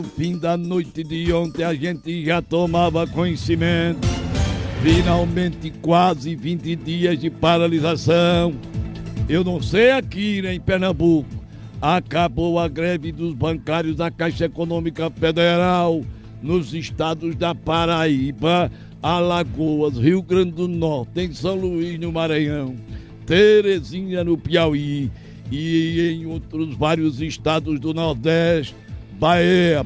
No fim da noite de ontem a gente já tomava conhecimento. Finalmente quase 20 dias de paralisação. Eu não sei aqui, né, em Pernambuco. Acabou a greve dos bancários da Caixa Econômica Federal nos estados da Paraíba, Alagoas, Rio Grande do Norte, em São Luís, no Maranhão, Terezinha, no Piauí e em outros vários estados do Nordeste, Bahia.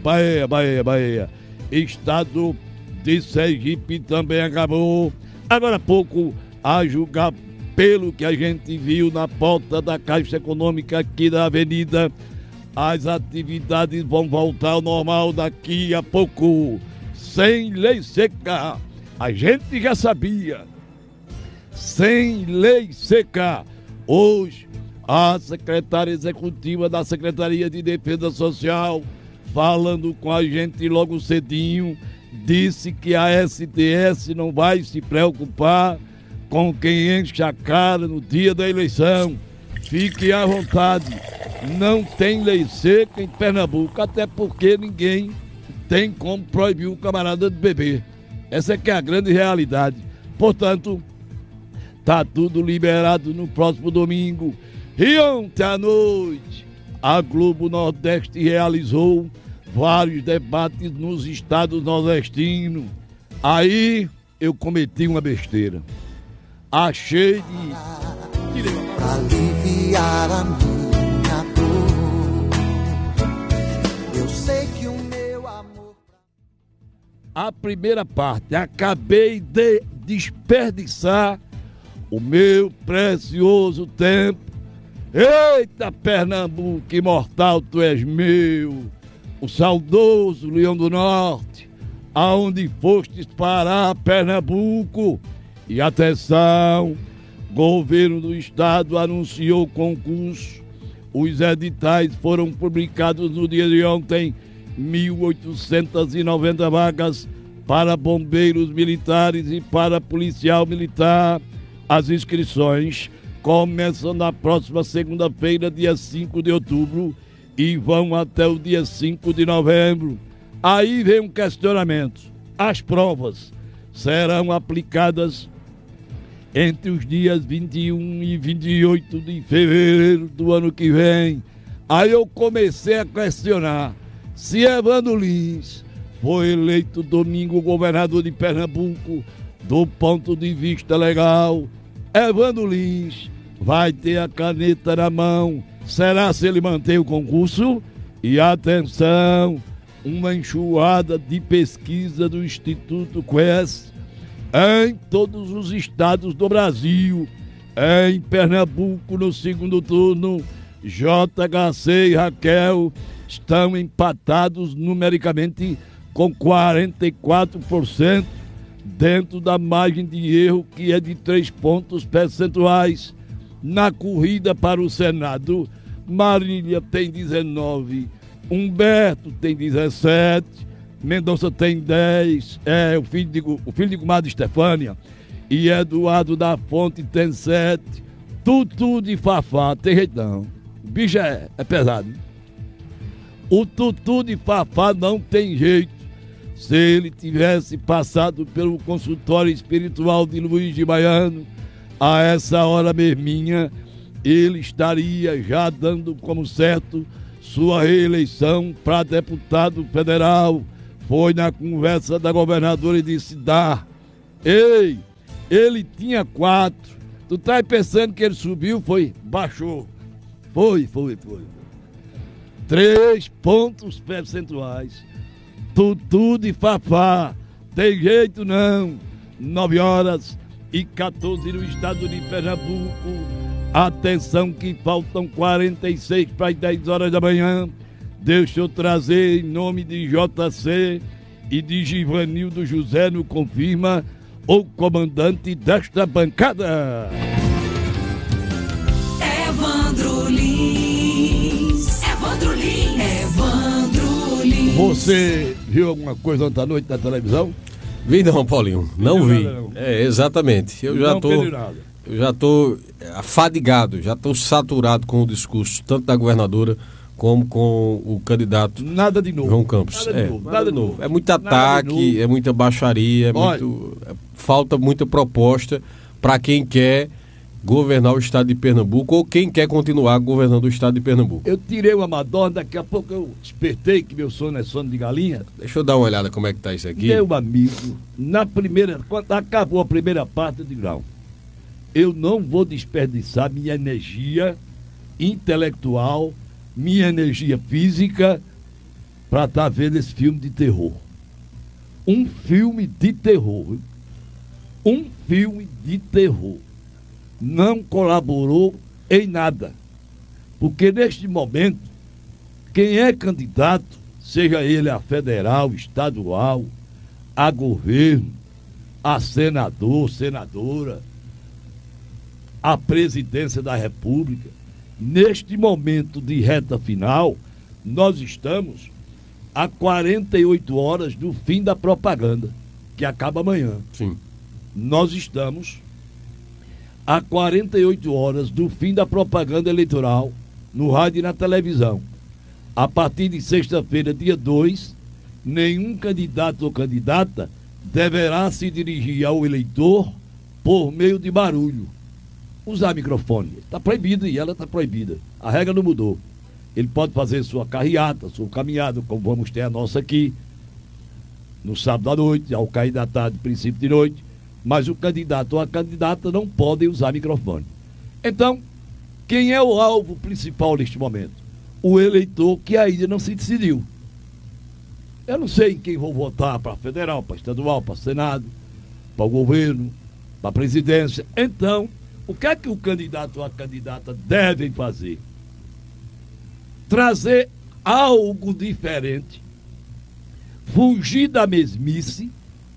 Estado de Sergipe também acabou. Agora há pouco, a julgar pelo que a gente viu na porta da Caixa Econômica aqui da Avenida, as atividades vão voltar ao normal daqui a pouco, sem lei seca. A gente já sabia, sem lei seca. Hoje, a secretária executiva da Secretaria de Defesa Social, falando com a gente logo cedinho, disse que a STS não vai se preocupar com quem enche a cara no dia da eleição. Fique à vontade, não tem lei seca em Pernambuco, até porque ninguém tem como proibir o camarada de beber. Essa é que é a grande realidade. Portanto, tá tudo liberado no próximo domingo. E ontem à noite, a Globo Nordeste realizou vários debates nos estados nordestinos. Aí eu cometi uma besteira. Achei de aliviar a minha dor. Eu sei que o meu amor. A primeira parte, acabei de desperdiçar o meu precioso tempo. Eita, Pernambuco, imortal, tu és meu, o saudoso Leão do Norte, aonde fostes parar, Pernambuco. E atenção, governo do estado anunciou concurso. Os editais foram publicados no dia de ontem, 1.890 vagas para bombeiros militares e para policial militar. As inscrições começam na próxima segunda-feira, dia 5 de outubro, e vão até o dia 5 de novembro. Aí vem um questionamento. As provas serão aplicadas entre os dias 21 e 28 de fevereiro do ano que vem. Aí eu comecei a questionar se Evandro Lins foi eleito domingo governador de Pernambuco do ponto de vista legal. Evandro Lins vai ter a caneta na mão. Será se ele mantém o concurso? E atenção, uma enxurrada de pesquisa do Instituto Quest em todos os estados do Brasil. Em Pernambuco, no segundo turno, JHC e Raquel estão empatados numericamente com 44%, dentro da margem de erro que é de 3 pontos percentuais. Na corrida para o Senado, Marília tem 19, Humberto tem 17, Mendonça tem 10, o filho de comadre Estefânia, e Eduardo da Fonte tem 7, Tutu de Fafá, tem jeito não, o bicho é pesado. O Tutu de Fafá não tem jeito. Se ele tivesse passado pelo consultório espiritual de Luiz de Baiano, a essa hora mesminha, ele estaria já dando como certo sua reeleição para deputado federal. Foi na conversa da governadora e disse: dá. Ei, ele tinha 4. Tu tá pensando que ele subiu? Baixou. Foi. 3 pontos percentuais. Tutu de Fafá, tem jeito não. 9h14 no estado de Pernambuco. Atenção que faltam 46 para as 10 horas da manhã. Deixa eu trazer em nome de JC e de Givanildo José no Confirma, o comandante desta bancada. Evandro Lins. Você viu alguma coisa ontem à noite na televisão? Vi não, Paulinho, não vi. Não. Exatamente. Eu já tô afadigado, já estou saturado com o discurso tanto da governadora como com o candidato Nada de novo. João Campos. Nada de novo. É muito ataque, é muita baixaria, falta muita proposta para quem quer governar o estado de Pernambuco ou quem quer continuar governando o estado de Pernambuco. Eu tirei uma Madonna, daqui a pouco eu despertei que meu sono é sono de galinha. Deixa eu dar uma olhada como é que tá isso aqui. Meu amigo, quando acabou a primeira parte, eu digo, não, eu não vou desperdiçar minha energia intelectual, minha energia física para estar vendo esse filme de terror. Um filme de terror. Viu? Um filme de terror. Não colaborou em nada. Porque neste momento, quem é candidato, seja ele a federal, estadual, a governo, a senador, senadora, a presidência da República, neste momento de reta final, nós estamos a 48 horas do fim da propaganda, que acaba amanhã. Sim. Nós estamos a 48 horas do fim da propaganda eleitoral no rádio e na televisão. A partir de sexta-feira, dia 2, nenhum candidato ou candidata deverá se dirigir ao eleitor por meio de barulho. Usar microfone. Está proibido e ela está proibida. A regra não mudou. Ele pode fazer sua carreata, sua caminhada, como vamos ter a nossa aqui, no sábado à noite, ao cair da tarde, princípio de noite, mas o candidato ou a candidata não podem usar microfone. Então, quem é o alvo principal neste momento? O eleitor que ainda não se decidiu. Eu não sei em quem vou votar, para federal, para estadual, para senado, para o governo, para a presidência. Então, o que é que o candidato ou a candidata devem fazer? Trazer algo diferente, fugir da mesmice,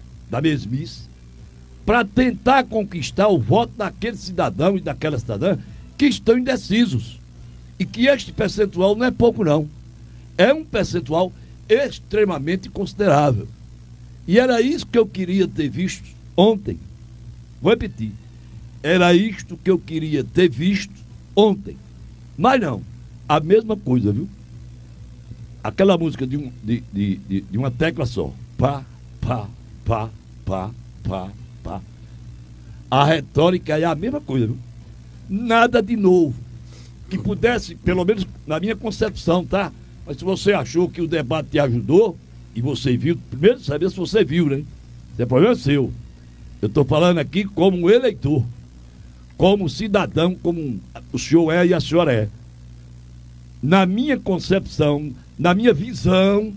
para tentar conquistar o voto daquele cidadão e daquela cidadã que estão indecisos. E que este percentual não é pouco, não. É um percentual extremamente considerável. E era isso que eu queria ter visto ontem. Vou repetir. Era isto que eu queria ter visto ontem. Mas não. A mesma coisa, viu? Aquela música de uma tecla só. Pá, pá, pá, pá, pá, pá. A retórica é a mesma coisa, viu? Nada de novo. Que pudesse, pelo menos na minha concepção, tá? Mas se você achou que o debate te ajudou, e você viu, primeiro saber se você viu, né? Esse é problema seu. Eu estou falando aqui como eleitor, como cidadão, como o senhor é e a senhora é. Na minha concepção, na minha visão,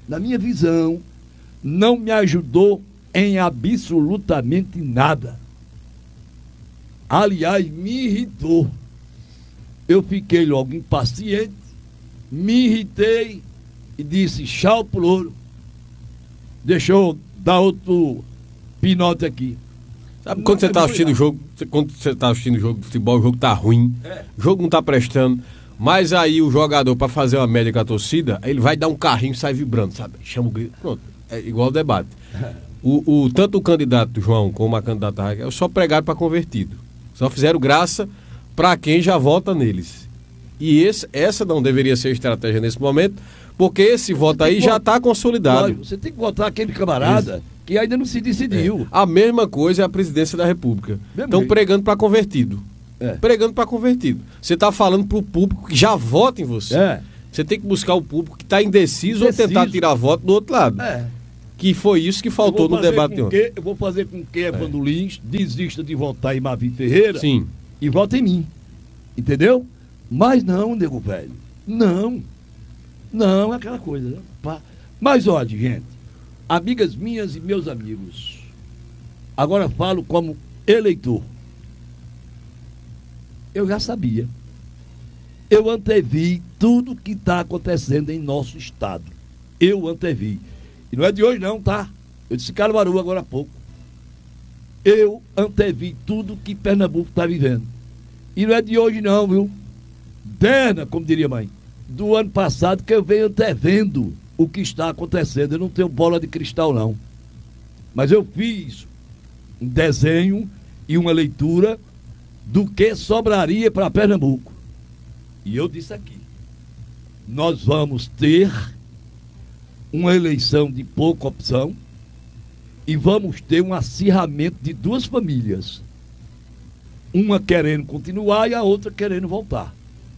não me ajudou em absolutamente nada. Aliás, me irritou. Eu fiquei logo impaciente, me irritei e disse, tchau pro louro. Deixa eu dar outro pinote aqui. Sabe quando você está assistindo o jogo, quando você está assistindo o jogo de futebol, o jogo tá ruim, o jogo não tá prestando, mas aí o jogador, para fazer uma média com a torcida, ele vai dar um carrinho e sai vibrando, sabe? Chama o grito, pronto, é igual o debate. Tanto o candidato João como a candidata Raquel só pregaram para convertido. Só fizeram graça para quem já vota neles. E essa não deveria ser a estratégia nesse momento, porque esse voto aí já está consolidado. Você tem que votar aquele camarada que ainda não se decidiu. A mesma coisa é a presidência da República. Estão pregando para convertido. Pregando para convertido. Você está falando para o público que já vota em você. Você tem que buscar o público que está indeciso ou tentar tirar voto do outro lado. Que foi isso que faltou no debate de ontem. Eu vou fazer com que Evandro Lins desista de votar em Mavi Ferreira. Sim. E vota em mim. Entendeu? Mas não, nego velho. Não. Não, é aquela coisa. Né? Mas olha, gente. Amigas minhas e meus amigos. Agora falo como eleitor. Eu já sabia. Eu antevi tudo que está acontecendo em nosso estado. Eu antevi. E não é de hoje não, tá? Eu disse Caruaru agora há pouco. Eu antevi tudo que Pernambuco está vivendo. E não é de hoje não, viu? Derna, como diria a mãe, do ano passado que eu venho antevendo o que está acontecendo. Eu não tenho bola de cristal não. Mas eu fiz um desenho e uma leitura do que sobraria para Pernambuco. E eu disse aqui, nós vamos ter uma eleição de pouca opção e vamos ter um acirramento de duas famílias. Uma querendo continuar e a outra querendo voltar.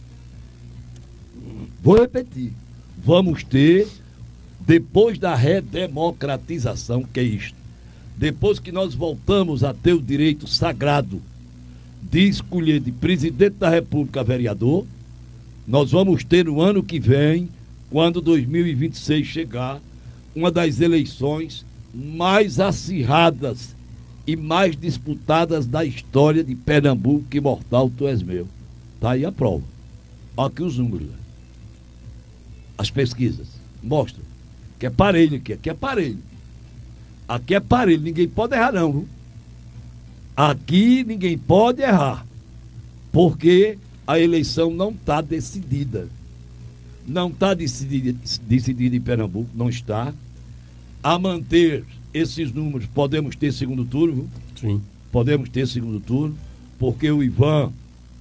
Vou repetir. Vamos ter, depois da redemocratização, que é isto, depois que nós voltamos a ter o direito sagrado de escolher de presidente da República vereador, nós vamos ter no ano que vem, quando 2026 chegar, uma das eleições mais acirradas e mais disputadas da história de Pernambuco, que Imortal Tu És Meu. Está aí a prova. Olha aqui os números. As pesquisas mostram que é parelho aqui. Aqui é parelho. Aqui é parelho. Ninguém pode errar não, viu? Aqui ninguém pode errar. Porque a eleição não está decidida. Não está decidida em Pernambuco. Não está. A manter esses números, podemos ter segundo turno, viu? Sim. Podemos ter segundo turno, porque o Ivan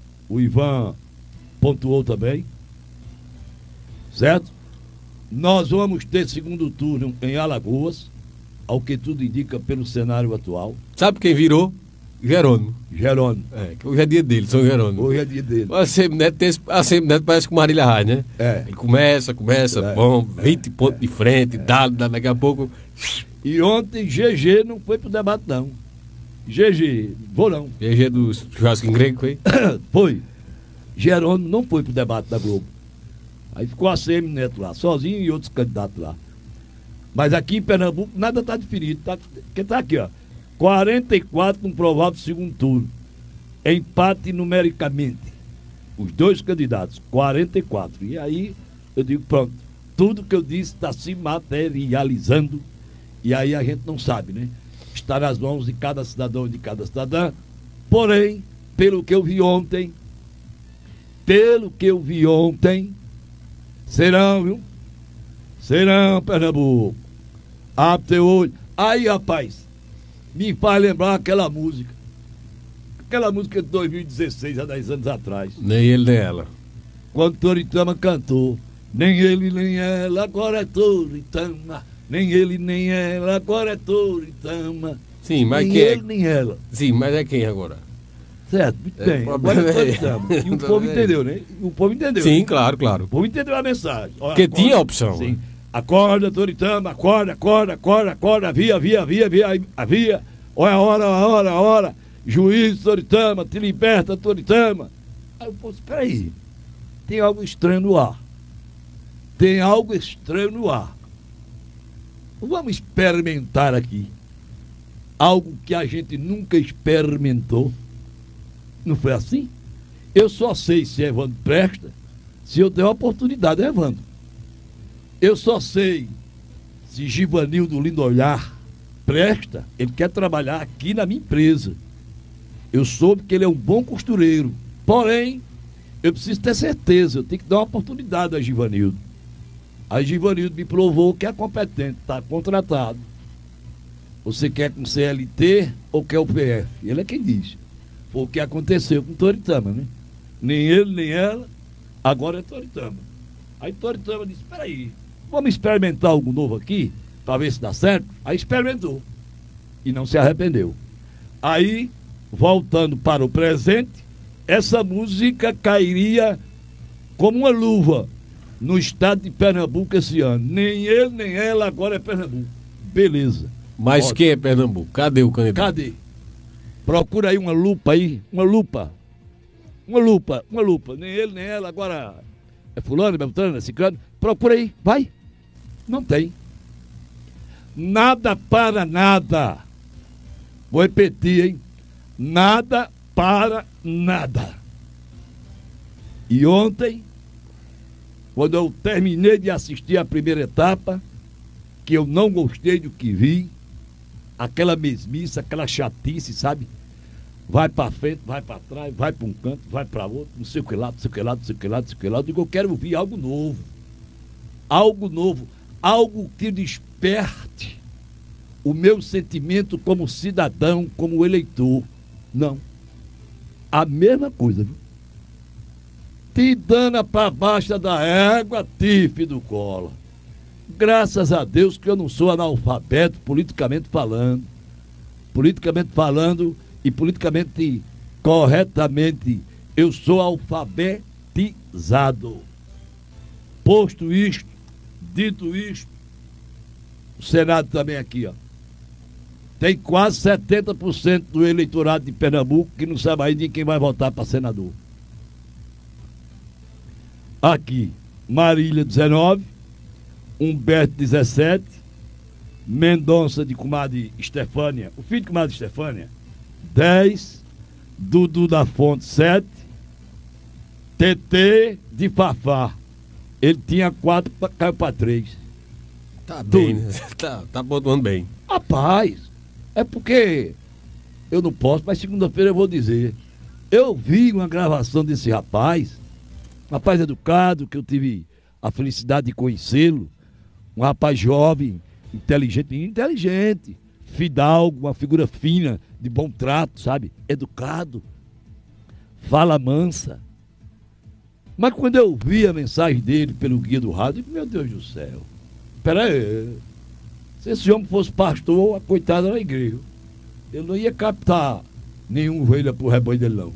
pontuou também, certo? Nós vamos ter segundo turno em Alagoas, ao que tudo indica pelo cenário atual. Sabe quem virou? Jerônimo. Jerônimo. Que hoje é dia dele, São Jerônimo. Hoje é dia dele. A Semineto parece com Marília Reis, né? Ele começa, bom, 20 pontos de frente, daqui a pouco... E ontem GG não foi pro debate, não. GG, vou não. GG do churrasco em grego, foi? Foi. Jerônimo não foi pro debate da Globo. Aí ficou a Semineto lá, sozinho e outros candidatos lá. Mas aqui em Pernambuco nada está definido. Porque tá aqui, ó. 44 no provável segundo turno. Empate numericamente. Os dois candidatos, 44. E aí eu digo, pronto. Tudo que eu disse está se materializando. E aí a gente não sabe, né? Está nas mãos de cada cidadão e de cada cidadã. Porém, pelo que eu vi ontem, serão, viu? Serão, Pernambuco. Abre teu olho. Aí, rapaz, me faz lembrar aquela música. Aquela música de 2016, há 10 anos atrás. Nem ele, nem ela. Quando Toritama cantou. Nem ele, nem ela, agora é Toritama. Nem ele, nem ela, agora é Toritama. Sim, mas nem quem ele, nem ela. Sim, mas é quem agora? Certo, muito bem. Agora é Toritama. E o povo entendeu, né? O povo entendeu. Sim, claro. O povo entendeu a mensagem. Olha, porque tinha a opção. Sim. Acorda, Toritama, acorda. Havia. Olha a hora. Juiz, Toritama, te liberta, Toritama. Aí eu posso, espera aí. Tem algo estranho no ar. Vamos experimentar aqui algo que a gente nunca experimentou. Não foi assim? Eu só sei se Evandro presta se eu der a oportunidade, Evandro. Eu só sei se Givanildo Lindolhar presta, ele quer trabalhar aqui na minha empresa. Eu soube que ele é um bom costureiro. Porém, eu preciso ter certeza, eu tenho que dar uma oportunidade a Givanildo. Aí Givanildo me provou que é competente, está contratado. Você quer com CLT ou quer o PF? Ele é quem diz. Foi o que aconteceu com Toritama, né? Nem ele, nem ela, agora é Toritama. Aí Toritama disse, espera aí, vamos experimentar algo novo aqui, para ver se dá certo. Aí experimentou e não se arrependeu. Aí, voltando para o presente, essa música cairia como uma luva no estado de Pernambuco esse ano. Nem ele, nem ela, agora é Pernambuco. Beleza. Mas ótimo. Quem é Pernambuco? Cadê o candidato? Cadê? Procura aí uma lupa aí. Uma lupa. Nem ele, nem ela, agora é fulano, beltrano, é ciclano. Procura aí, vai. Não tem. Nada para nada. Vou repetir, hein? Nada para nada. E ontem, quando eu terminei de assistir a primeira etapa, que eu não gostei do que vi, aquela mesmice, aquela chatice, sabe? Vai para frente, vai para trás, vai para um canto, vai para outro, não sei o que lá. Eu digo, eu quero ouvir algo novo, algo que desperte o meu sentimento como cidadão, como eleitor. Não. A mesma coisa, viu? Tidana pra baixa da égua, tife do Collor. Graças a Deus que eu não sou analfabeto politicamente falando. Politicamente falando e politicamente corretamente, eu sou alfabetizado. Posto isto, dito isto, o Senado também aqui, ó. Tem quase 70% do eleitorado de Pernambuco que não sabe ainda em quem vai votar para senador. Aqui, Marília 19, Humberto 17, Mendonça de comadre Estefânia, o filho de comadre Estefânia, 10, Dudu da Fonte 7, TT de Fafá. Ele tinha 4, caiu para 3. Tá bem, né? Tá pontuando bem. Rapaz, é porque eu não posso, mas segunda-feira eu vou dizer. Eu vi uma gravação desse rapaz educado, que eu tive a felicidade de conhecê-lo, um rapaz jovem, inteligente, fidalgo, uma figura fina, de bom trato, sabe? Educado, fala mansa. Mas quando eu vi a mensagem dele pelo guia do rádio, eu digo, meu Deus do céu, peraí, se esse homem fosse pastor, a coitada era a igreja. Ele não ia captar nenhum ovelha pro rebanho dele, não.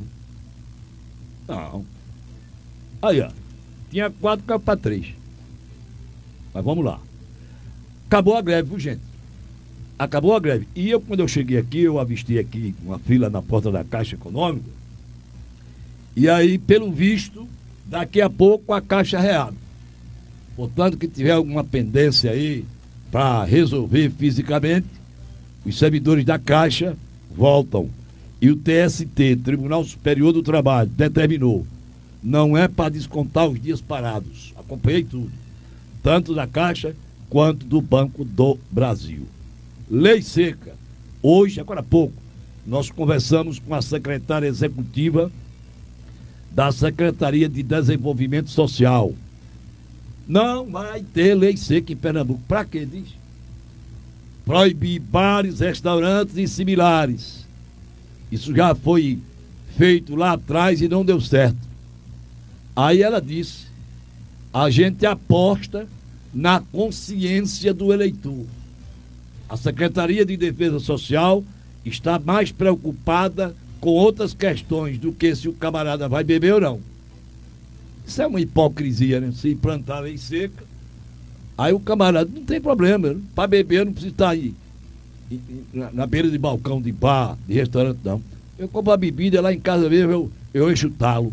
Não. Aí, ó, tinha 4, caiu para 3. Mas vamos lá. Acabou a greve, viu, gente? Acabou a greve. E eu, quando eu cheguei aqui, eu avistei aqui uma fila na porta da Caixa Econômica. E aí, pelo visto, daqui a pouco a Caixa reabre. Portanto, que tiver alguma pendência aí para resolver fisicamente, os servidores da Caixa voltam. E o TST, Tribunal Superior do Trabalho, determinou. Não é para descontar os dias parados. Acompanhei tudo. Tanto da Caixa quanto do Banco do Brasil. Lei seca. Hoje, agora há pouco, nós conversamos com a secretária executiva da Secretaria de Desenvolvimento Social. Não vai ter lei seca em Pernambuco. Para quê, diz? Proibir bares, restaurantes e similares. Isso já foi feito lá atrás e não deu certo. Aí ela disse, a gente aposta na consciência do eleitor. A Secretaria de Defesa Social está mais preocupada com outras questões do que se o camarada vai beber ou não. Isso é uma hipocrisia, né? Se implantar a lei seca, aí o camarada não tem problema. Para beber não precisa estar aí na beira de balcão de bar, de restaurante, não. Eu compro a bebida lá em casa mesmo, eu encho o talo.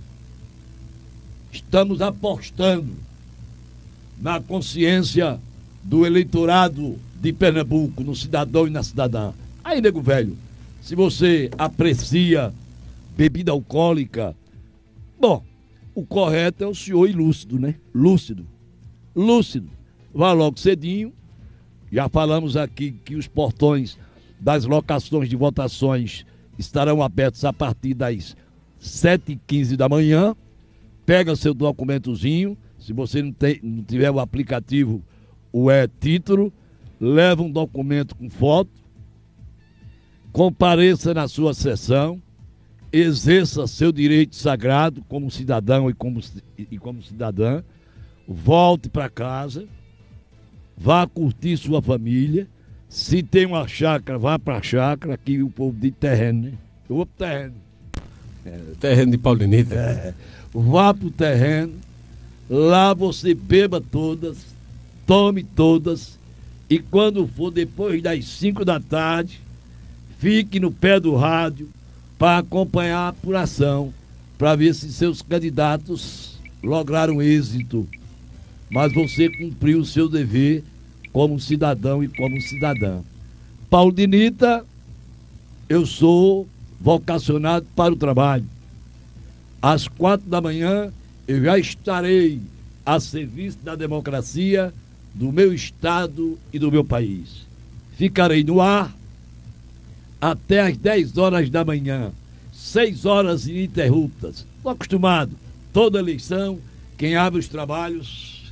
Estamos apostando na consciência do eleitorado de Pernambuco, no cidadão e na cidadã. Aí, nego velho, se você aprecia bebida alcoólica, bom, o correto é o senhor ir lúcido, né? Lúcido. Vá logo cedinho. Já falamos aqui que os portões das locações de votações estarão abertos a partir das 7h15 da manhã. Pega seu documentozinho, se você não tiver o aplicativo, o título, leva um documento com foto, compareça na sua sessão, exerça seu direito sagrado como cidadão e como cidadã, volte para casa, vá curtir sua família, se tem uma chácara, vá para a chácara, aqui o povo de terreno, né? Eu vou para o terreno. Terreno de Paulinita. Vá para o terreno, lá você beba todas, tome todas, e quando for depois das 5 da tarde, fique no pé do rádio para acompanhar a apuração, para ver se seus candidatos lograram êxito. Mas você cumpriu o seu dever como cidadão e como cidadã. Paulinita, eu sou vocacionado para o trabalho. Às 4 da manhã, eu já estarei a serviço da democracia do meu estado e do meu país. Ficarei no ar até às 10 horas da manhã, 6 horas ininterruptas. Estou acostumado. Toda eleição, quem abre os trabalhos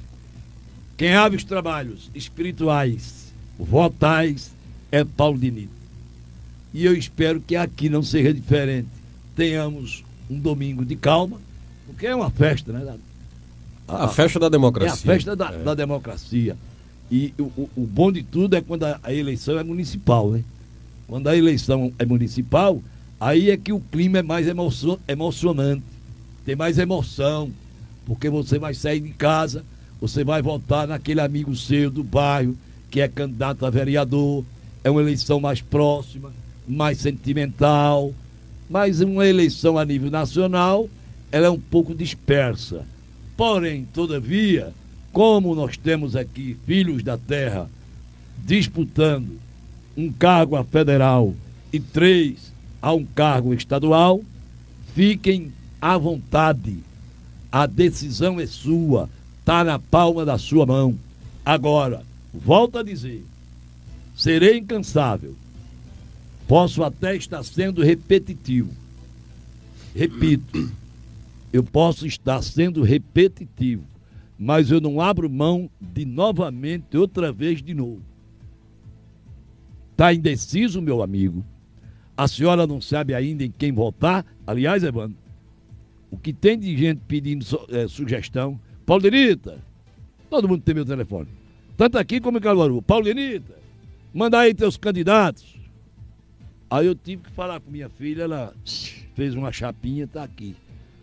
espirituais, votais, é Paulinita. E eu espero que aqui não seja diferente. Tenhamos um domingo de calma, Porque é uma festa, né? A festa da democracia. É a festa da democracia. E o bom de tudo é quando a eleição é municipal, né? Quando a eleição é municipal, aí é que o clima é mais emocionante, tem mais emoção, porque você vai sair de casa, você vai votar naquele amigo seu do bairro, que é candidato a vereador, é uma eleição mais próxima, mais sentimental, mas uma eleição a nível nacional, ela é um pouco dispersa. Porém, todavia, como nós temos aqui filhos da terra disputando um cargo a federal e 3 a um cargo estadual, fiquem à vontade. A decisão é sua, está na palma da sua mão. Agora, volto a dizer, serei incansável. Posso até estar sendo repetitivo. Repito, eu posso estar sendo repetitivo, mas eu não abro mão de novamente, outra vez de novo. Está indeciso, meu amigo? A senhora não sabe ainda em quem votar? Aliás, Evandro, o que tem de gente pedindo sugestão? Paulinita, todo mundo tem meu telefone. Tanto aqui como em Caruaru. Paulinita, manda aí teus candidatos. Aí eu tive que falar com minha filha, ela fez uma chapinha, tá aqui.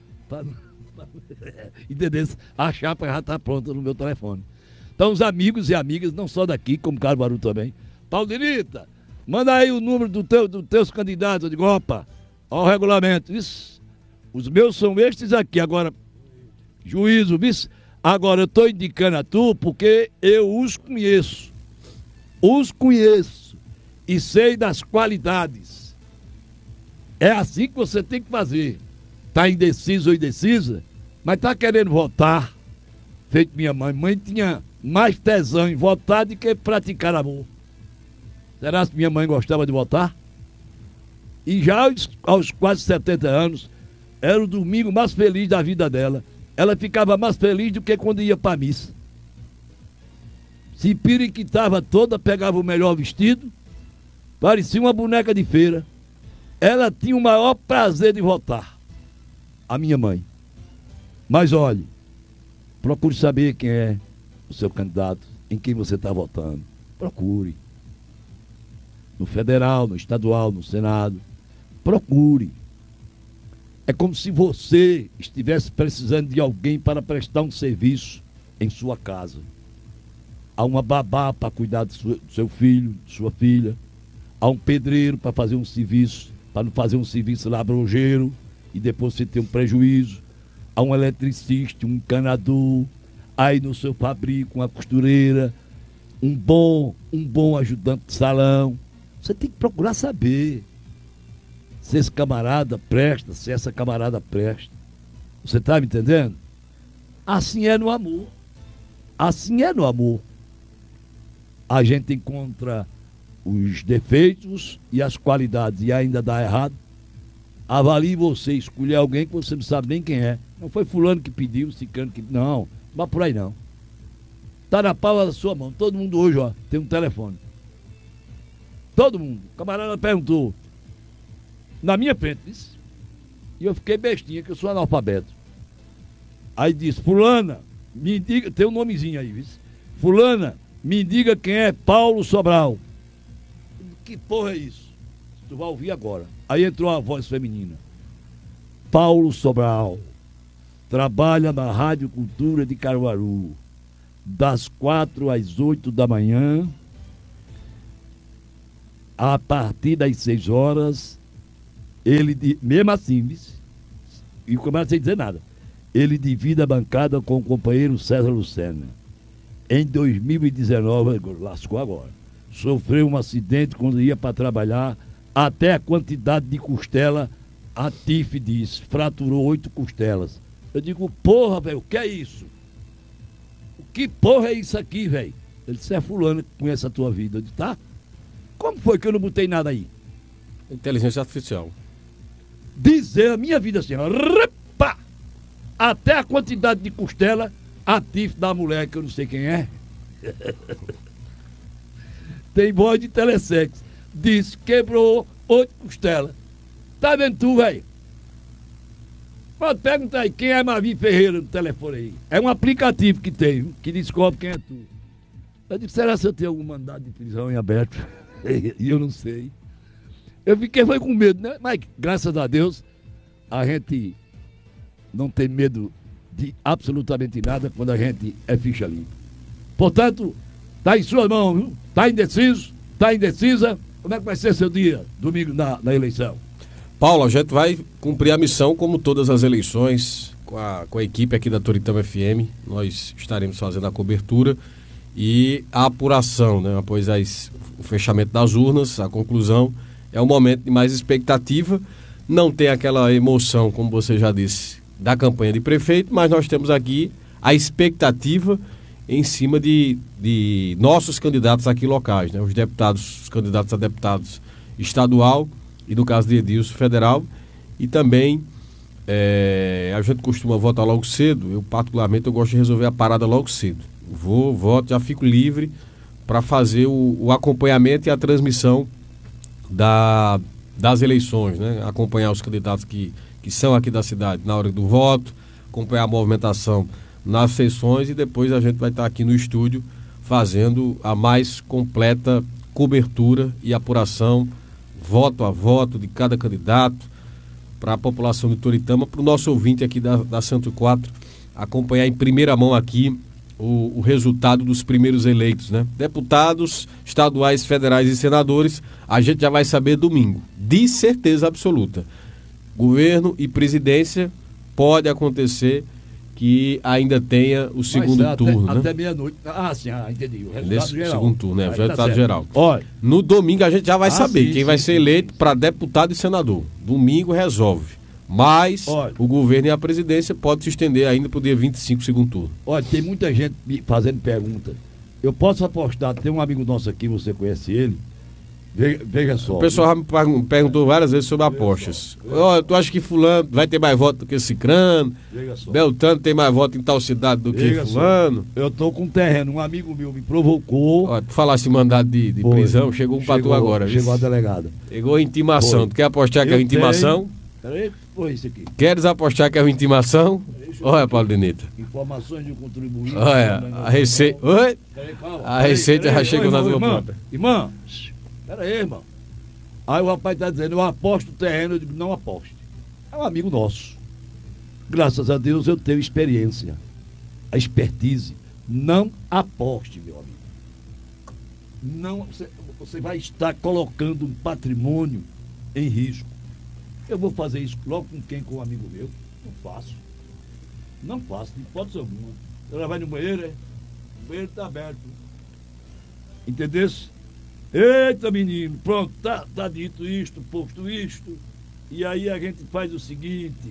Entendeu? A chapa já está pronta no meu telefone. Então os amigos e amigas, não só daqui, como Caruaru também. Paulinita, manda aí o número dos teus candidatos. Eu digo, opa, ó o regulamento. Isso, os meus são estes aqui. Agora, juízo, vice. Agora eu estou indicando a tu porque eu os conheço. Os conheço. E sei das qualidades. É assim que você tem que fazer. Está indeciso ou indecisa, mas está querendo votar, feito minha mãe. Mãe tinha mais tesão em votar do que praticar amor. Será que minha mãe gostava de votar? E já aos quase 70 anos, era o domingo mais feliz da vida dela. Ela ficava mais feliz do que quando ia para a missa. Se piriquitava toda, pegava o melhor vestido, parecia uma boneca de feira. Ela tinha o maior prazer de votar. A minha mãe. Mas olhe, procure saber quem é o seu candidato, em quem você está votando. Procure. No federal, no estadual, no Senado. Procure. É como se você estivesse precisando de alguém para prestar um serviço em sua casa. Há uma babá para cuidar do seu filho, de sua filha. Há um pedreiro para fazer um serviço, para não fazer um serviço labrogeiro e depois você ter um prejuízo. Há um eletricista, um encanador, aí no seu fabrico uma costureira, um bom ajudante de salão. Você tem que procurar saber se esse camarada presta, se essa camarada presta. Você está me entendendo? Assim é no amor. Assim é no amor. A gente encontra os defeitos e as qualidades e ainda dá errado. Avalie você, escolher alguém que você não sabe nem quem é. Não foi fulano que pediu, ciclano que... Não, não vai por aí não. Está na palma da sua mão. Todo mundo hoje, ó, tem um telefone. Todo mundo. O camarada perguntou. Na minha frente, disse. E eu fiquei bestinha, que eu sou analfabeto. Aí disse, fulana, me diga... Tem um nomezinho aí, disse. Fulana, me diga quem é Paulo Sobral. Que porra é isso? Tu vai ouvir agora. Aí entrou a voz feminina. Paulo Sobral trabalha na Rádio Cultura de Caruaru, das 4 às 8 da manhã, a partir das 6 horas, ele, mesmo assim, e começa sem dizer nada, ele divide a bancada com o companheiro César Lucena. Em 2019, lascou agora, sofreu um acidente quando ia para trabalhar. Até a quantidade de costela, a TIF diz, fraturou 8 costelas. Eu digo, porra, velho, o que é isso? O que porra é isso aqui, velho? Ele disse, é fulano que conhece a tua vida. Eu disse, tá? Como foi que eu não botei nada aí? Inteligência artificial. Dizer a minha vida assim, ó, repa! Até a quantidade de costela, a TIF da mulher, que eu não sei quem é. Tem voz de telesex. Disse, quebrou 8 costelas. Tá vendo tu, velho? Pode perguntar aí, quem é Mavi Ferreira no telefone aí? É um aplicativo que tem, viu? Que descobre quem é tu. Eu disse, será que eu tenho algum mandado de prisão em aberto? E eu não sei. Eu fiquei foi com medo, né? Mas graças a Deus, a gente não tem medo de absolutamente nada quando a gente é ficha limpa. Portanto, tá em sua mão, viu? Tá indeciso? Tá indecisa? Como é que vai ser seu dia, domingo, na eleição? Paulo, a gente vai cumprir a missão como todas as eleições, com a equipe aqui da Toritama FM. Nós estaremos fazendo a cobertura e a apuração, né? Após o fechamento das urnas, a conclusão, é um momento de mais expectativa. Não tem aquela emoção, como você já disse, da campanha de prefeito, mas nós temos aqui a expectativa em cima de nossos candidatos aqui locais, né? Os candidatos a deputados estadual e, no caso de Edilson, federal. E também a gente costuma votar logo cedo. Eu, particularmente, eu gosto de resolver a parada logo cedo. Voto, já fico livre para fazer o acompanhamento e a transmissão das eleições, né? Acompanhar os candidatos que são aqui da cidade na hora do voto, acompanhar a movimentação nas sessões, e depois a gente vai estar aqui no estúdio fazendo a mais completa cobertura e apuração, voto a voto, de cada candidato, para a população de Toritama, para o nosso ouvinte aqui da 104 acompanhar em primeira mão aqui o resultado dos primeiros eleitos, né? Deputados estaduais, federais e senadores, a gente já vai saber domingo, de certeza absoluta. Governo e presidência, pode acontecer que ainda tenha o segundo turno, até né? meia-noite. Sim, entendi. O resultado Nesse geral. segundo turno, né? O resultado certo. geral. Olha, No domingo a gente já vai saber sim, quem vai ser eleito para deputado e senador. Domingo resolve. Mas Olha. o governo e a presidência podem se estender ainda para o dia 25, segundo turno. olha, tem muita gente me fazendo pergunta. Eu posso apostar, tem um amigo nosso aqui, você conhece ele? Veja só. O pessoal já me perguntou várias vezes sobre apostas. Tu acha que fulano vai ter mais voto do que Cicrano? Veja só. Beltrano tem mais voto em tal cidade do que Veja só. fulano? Eu tô com um terreno, um amigo meu me provocou. Ó, tu falasse em mandado de Foi. prisão, chegou um pra tu agora. viu? Chegou a delegada. Chegou a intimação. Foi. Tu quer apostar que é Eu uma intimação? tenho- Peraí, foi isso aqui. Queres apostar que é uma intimação? Olha, Paulo Denita. Informações de contribuinte. Olha, a receita. Oi? Peraí, calma. A receita já chegou na tua irmã. conta. Irmã, peraí, irmão. Aí o rapaz tá dizendo, eu aposto o terreno, eu digo, não aposte. É um amigo nosso. Graças a Deus eu tenho experiência, a expertise. Não aposte, meu amigo. Não, você vai estar colocando um patrimônio em risco. Eu vou fazer isso logo com quem? Com um amigo meu? Não faço. Não faço, de hipótese alguma. Ela vai no banheiro, o banheiro está aberto. Entendesse? Eita, menino, pronto, tá dito isto, posto isto. E aí a gente faz o seguinte: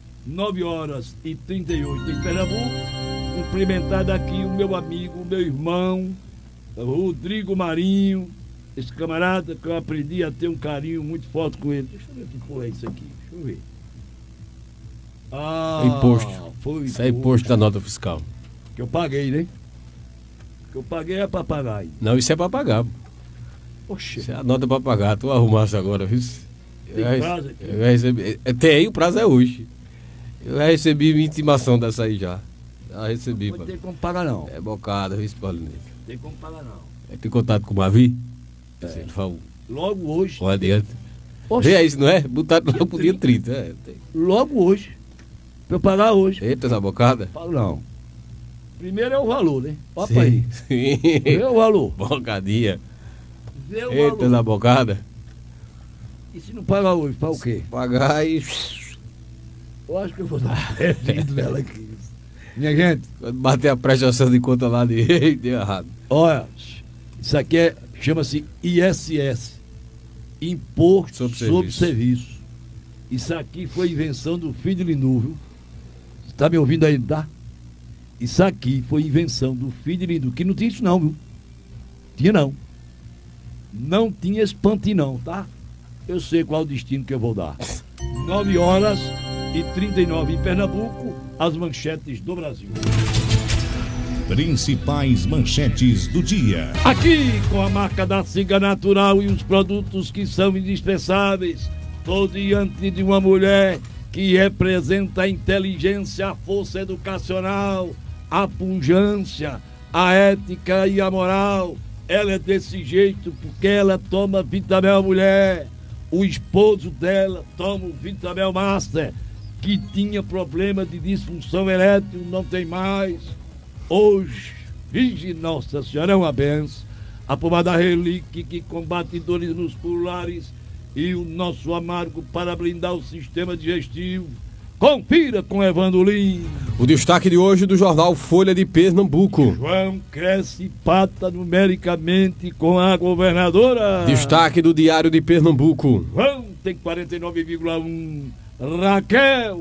9h38 em Pernambuco. Cumprimentar daqui o meu amigo, o meu irmão, Rodrigo Marinho. Esse camarada que eu aprendi a ter um carinho muito forte com ele. Deixa eu ver o que foi isso aqui. Deixa eu ver. Imposto. Foi Isso é imposto da nota fiscal. que eu paguei, né? Que eu paguei é pra pagar aí. Não, isso é pra pagar. Poxa, Isso é a nota pra pagar. Tu arrumasse agora, viu? Tem prazo aqui? Eu já recebi. Tem, o prazo é hoje. Eu já recebi minha intimação dessa aí já. Já recebi, não mano. tem como pagar não. É bocada, viu, Paulo Denita? Não tem como pagar não. Tem contato com o Mavi? Ele fala, Logo hoje. vamos adiante. Poxa, Vê aí, não é? Botar logo pro dia 30. Tem. logo hoje. Pra eu pagar hoje. Eita, essa bocada. Falo não. Primeiro é o valor, né? Opa Sim, aí. sim. Vê o valor. Bocadinha. Vê o Eita, valor. essa bocada. E se não pagar hoje, faz o quê? Pagar e... Eu acho que eu vou dar perdido nela aqui. Minha gente, Quando bater a prestação de conta lá de... Deu errado. olha, isso aqui chama-se ISS, Imposto Sobre sobre Serviço. Serviço. Isso aqui foi invenção do filho de Lindu, viu? Você tá me ouvindo aí, tá? Isso aqui foi invenção do filho de Lindu, que não tinha isso não, viu? Tinha não. Não tinha espanto não, tá? Eu sei qual o destino que eu vou dar. 9h39 em Pernambuco, as manchetes do Brasil. Principais manchetes do dia. Aqui, com a marca da Siga Natural e os produtos que são indispensáveis, estou diante de uma mulher que representa a inteligência, a força educacional, a pujança, a ética e a moral. Ela é desse jeito porque ela toma Vitamel Mulher. O esposo dela toma o Vitamel Master, que tinha problema de disfunção erétil, não tem mais. Hoje, Virgem Nossa Senhora é uma benção. A pomada Relíquia, que combate dores musculares, e o nosso amargo para blindar o sistema digestivo. Confira com Evandro Lins. O destaque de hoje do jornal Folha de Pernambuco. João cresce pata numericamente com a governadora. Destaque do Diário de Pernambuco. João tem 49,1. Raquel,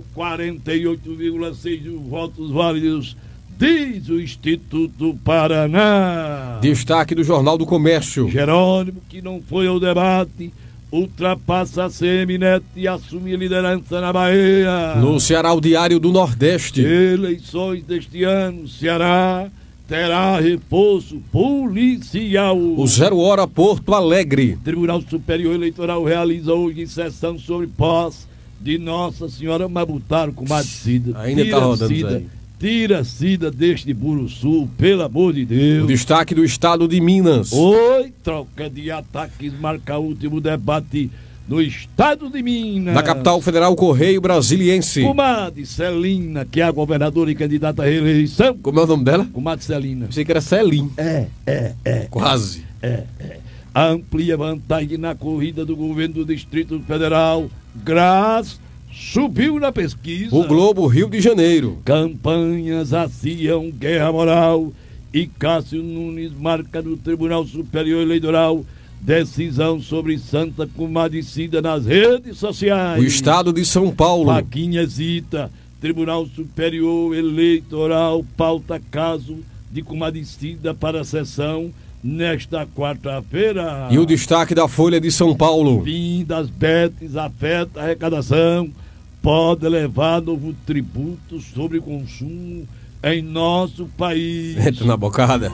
48,6 votos válidos, diz o Instituto Paraná. Destaque do Jornal do Comércio. Jerônimo, que não foi ao debate, ultrapassa a CM Neto e assume a liderança na Bahia. No Ceará, o Diário do Nordeste. Eleições deste ano, Ceará terá reforço policial. O 0 Hora Porto Alegre. Tribunal Superior Eleitoral realiza hoje sessão sobre posse de Nossa Senhora, mas botaram com Cida. Ainda está rodando isso aí. Tira Cida deste Buruçu, pelo amor de Deus. O destaque do Estado de Minas. Oi, troca de ataques marca o último debate no Estado de Minas. Na capital federal, Correio Brasiliense. Comadre Celina, que é a governadora e candidata à reeleição. Como é o nome dela? Comadre Celina. Pensei que era Celim. É. Quase. Amplia vantagem na corrida do governo do Distrito Federal. Graz subiu na pesquisa. O Globo, Rio de Janeiro. Campanhas aciam guerra moral e Cássio Nunes marca no Tribunal Superior Eleitoral decisão sobre Santa Comadre Cida nas redes sociais. O Estado de São Paulo. Paquinha hesita. Tribunal Superior Eleitoral pauta caso de Comadre Cida para a sessão nesta quarta-feira. E o destaque da Folha de São Paulo. Fim das betes afeta a arrecadação. Pode levar novo tributo sobre consumo em nosso país. Entra na bocada.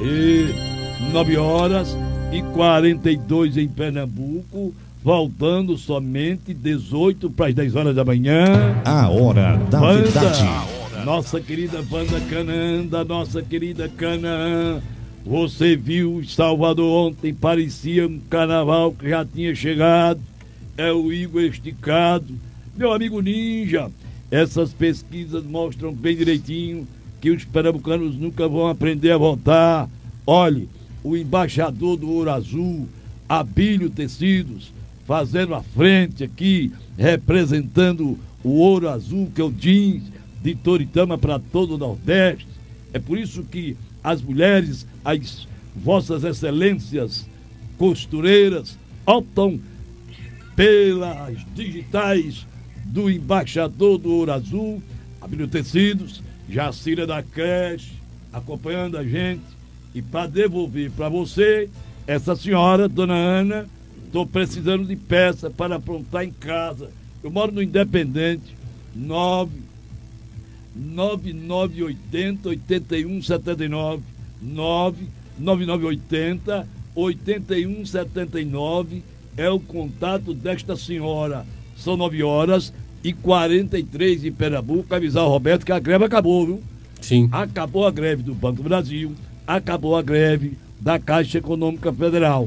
9h42 em Pernambuco, voltando somente 18 para as 10 horas da manhã. A hora da verdade. Nossa querida banda Canaã, da nossa querida Canaã. Você viu Salvador ontem, parecia um carnaval que já tinha chegado. É o Igor esticado. Meu amigo Ninja, essas pesquisas mostram bem direitinho que os pernambucanos nunca vão aprender a votar. Olhe, o embaixador do Ouro Azul, Abílio Tecidos, fazendo a frente aqui, representando o Ouro Azul, que é o jeans de Toritama para todo o Nordeste. É por isso que as mulheres, as vossas excelências costureiras, optam pelas digitais do embaixador do Ouro Azul, Abílio Tecidos, Jacira da Creche, acompanhando a gente. E para devolver para você, essa senhora, dona Ana, estou precisando de peça para aprontar em casa. Eu moro no Independente, 99980-8179, 99980-8179 é o contato desta senhora. São 9h43 em Pernambuco. Avisar o Roberto que a greve acabou, viu? Sim. Acabou a greve do Banco do Brasil, acabou a greve da Caixa Econômica Federal.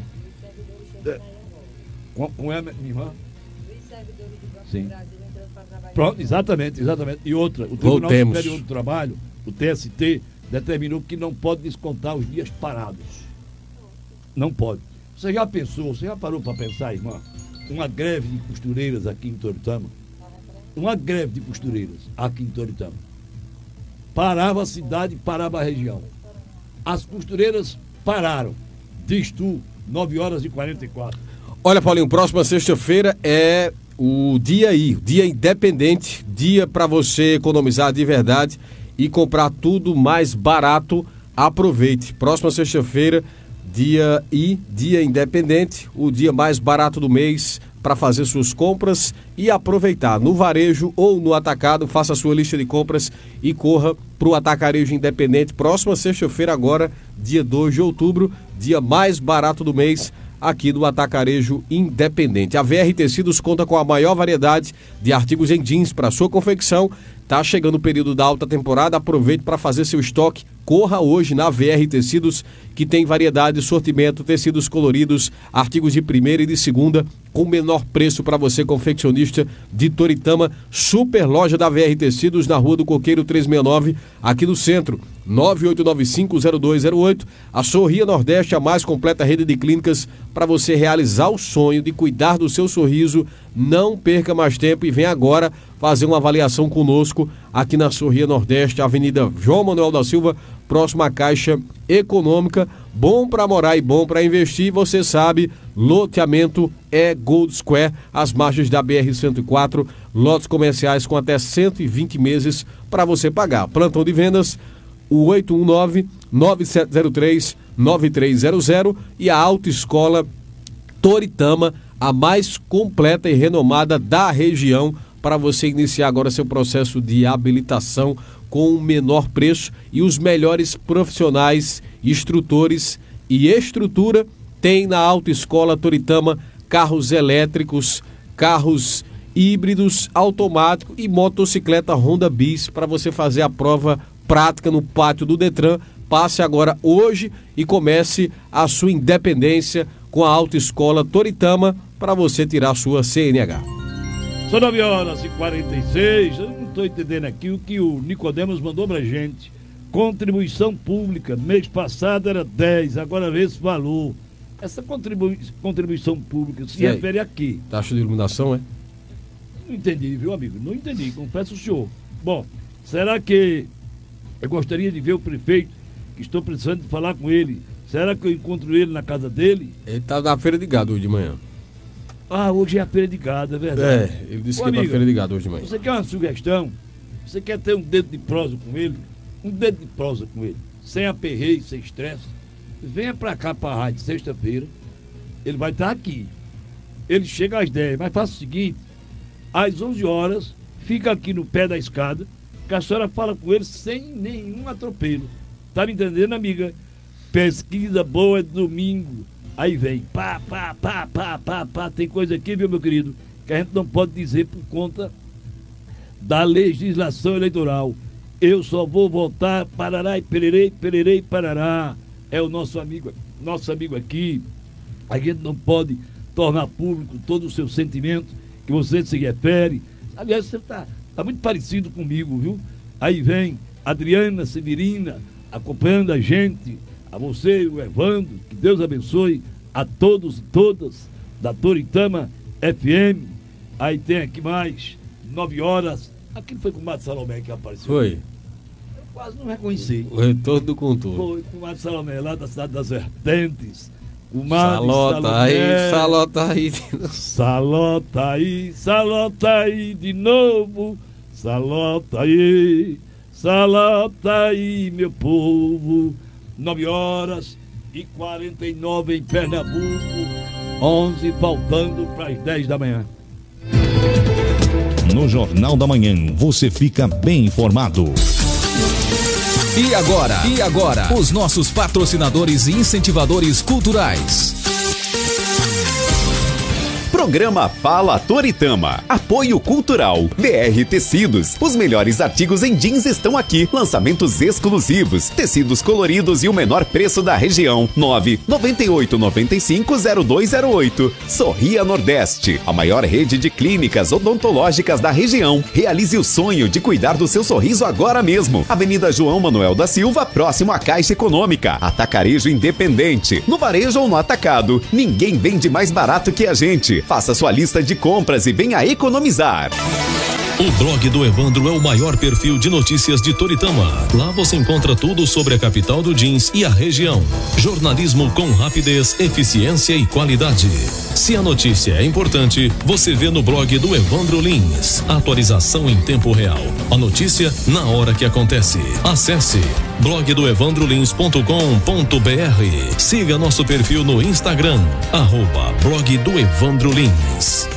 Com ela, minha irmã? Sim. Pronto, exatamente. E outra, o Tribunal Superior do Trabalho, o TST, determinou que não pode descontar os dias parados. Não pode. Você já parou para pensar, irmã? Uma greve de costureiras aqui em Toritama. Uma greve de costureiras aqui em Toritama. Parava a cidade, parava a região. As costureiras pararam. Diz tu, 9h44. Olha, Paulinho, próxima sexta-feira é o dia I, dia independente, dia para você economizar de verdade e comprar tudo mais barato. Aproveite. Próxima sexta-feira, dia I, dia independente, o dia mais barato do mês para fazer suas compras e aproveitar. No varejo ou no atacado, faça a sua lista de compras e corra para o Atacarejo Independente. Próxima sexta-feira agora, dia 2 de outubro, dia mais barato do mês. aqui no Atacarejo Independente. A VR Tecidos conta com a maior variedade de artigos em jeans para sua confecção. Tá chegando o período da alta temporada, aproveite para fazer seu estoque. Corra hoje na VR Tecidos, que tem variedade, sortimento, tecidos coloridos, artigos de primeira e de segunda, com menor preço para você, confeccionista de Toritama. Super loja da VR Tecidos, na Rua do Coqueiro 369, aqui no centro. 9895-0208. A Sorria Nordeste, a mais completa rede de clínicas para você realizar o sonho de cuidar do seu sorriso. Não perca mais tempo e vem agora fazer uma avaliação conosco aqui na Sorria Nordeste, Avenida João Manuel da Silva, próximo à Caixa Econômica. Bom para morar e bom para investir. Você sabe, loteamento é Gold Square, às margens da BR-104, lotes comerciais com até 120 meses para você pagar. Plantão de vendas, o 819-9703-9300 e a Autoescola Toritama, a mais completa e renomada da região, para você iniciar agora seu processo de habilitação com o menor preço e os melhores profissionais, instrutores e estrutura. Tem na Autoescola Toritama carros elétricos, carros híbridos, automático e motocicleta Honda Bis para você fazer a prova prática no pátio do Detran. Passe agora hoje e comece a sua independência com a Autoescola Toritama para você tirar sua CNH. São 9h46, eu não estou entendendo aqui o que o Nicodemos mandou pra gente. Contribuição pública, mês passado era 10, agora vê esse valor. Essa contribuição pública se refere a quê? Taxa de iluminação, é? Não entendi, viu, amigo? Não entendi, confesso ao senhor. Bom, será que eu gostaria de ver o prefeito, que estou precisando de falar com ele? Será que eu encontro ele na casa dele? Ele está na feira de gado hoje de manhã. Ah, hoje é a feira de gado, é verdade. Ele disse que é para feira de gado hoje de manhã. Você quer uma sugestão? Você quer ter um dedo de prosa com ele? Um dedo de prosa com ele, sem aperreio, sem estresse. Venha pra cá pra rádio sexta-feira. Ele vai estar aqui. Ele chega às 10, mas faça o seguinte: às 11 horas, fica aqui no pé da escada, que a senhora fala com ele sem nenhum atropelo. Tá me entendendo, amiga? Pesquisa boa de domingo. Aí vem, pá. Tem coisa aqui, viu, meu querido, que a gente não pode dizer por conta da legislação eleitoral. Eu só vou votar parará e pererei, parará. É o nosso amigo aqui. A gente não pode tornar público todo o seu sentimento que você se refere. Aliás, você tá muito parecido comigo, viu? Aí vem Adriana Severina acompanhando a gente, a você e o Evandro, que Deus abençoe a todos e todas da Toritama FM. Aí tem aqui mais 9 horas. Aquilo foi com o Mato Salomé que apareceu. Foi. Eu quase não reconheci. O retorno do contorno. Foi com o Mato Salomé, lá da cidade das Vertentes. O Salota aí. Salota aí de novo. Salota aí, meu povo. 9h49 em Pernambuco, 11 faltando para as 10 da manhã. No Jornal da Manhã, você fica bem informado. E agora, os nossos patrocinadores e incentivadores culturais. Programa Fala Toritama. Apoio Cultural. BR Tecidos. Os melhores artigos em jeans estão aqui. Lançamentos exclusivos. Tecidos coloridos e o menor preço da região. 998950208. Sorria Nordeste. A maior rede de clínicas odontológicas da região. Realize o sonho de cuidar do seu sorriso agora mesmo. Avenida João Manuel da Silva, próximo à Caixa Econômica. Atacarejo Independente. No varejo ou no atacado, ninguém vende mais barato que a gente. Faça sua lista de compras e venha economizar. O blog do Evandro é o maior perfil de notícias de Toritama. Lá você encontra tudo sobre a capital do jeans e a região. Jornalismo com rapidez, eficiência e qualidade. Se a notícia é importante, você vê no blog do Evandro Lins. Atualização em tempo real. A notícia na hora que acontece. Acesse blogdoevandrolins.com.br. Siga nosso perfil no Instagram, @blog do Evandro Lins.